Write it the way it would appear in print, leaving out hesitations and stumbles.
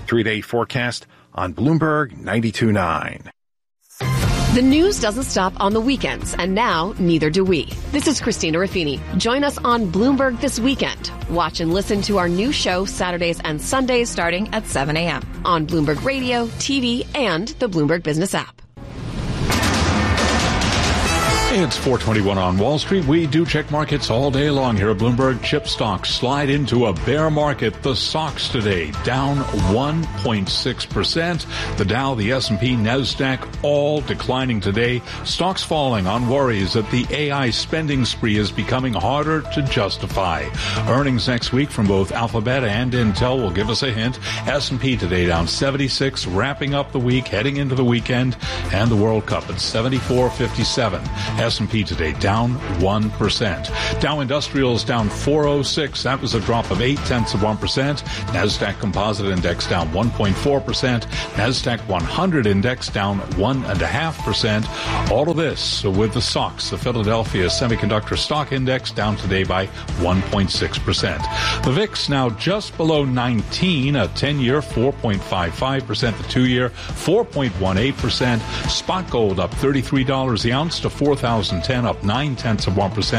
3-day forecast on Bloomberg 92.9. The news doesn't stop on the weekends, and now neither do we. This is Christina Ruffini. Join us on Bloomberg This Weekend. Watch and listen to our new show Saturdays and Sundays starting at 7 a.m. on Bloomberg Radio, TV, and the Bloomberg Business app. It's 4:21 on Wall Street. We do check markets all day long here at Bloomberg. Chip stocks slide into a bear market. The stocks today down 1.6%. The Dow, the S&P, NASDAQ all declining today. Stocks falling on worries that the AI spending spree is becoming harder to justify. Earnings next week from both Alphabet and Intel will give us a hint. S&P today down 76, wrapping up the week, heading into the weekend, and the World Cup at 74.57. S&P today down 1%. Dow Industrials down 406. That was a drop of 0.8%. NASDAQ Composite Index down 1.4%. NASDAQ 100 Index down 1.5%. All of this with the SOX, the Philadelphia Semiconductor Stock Index, down today by 1.6%. The VIX now just below 19, a 10-year 4.55%, the 2-year 4.18%. Spot gold up $33 the ounce to 4,010, up 0.9%.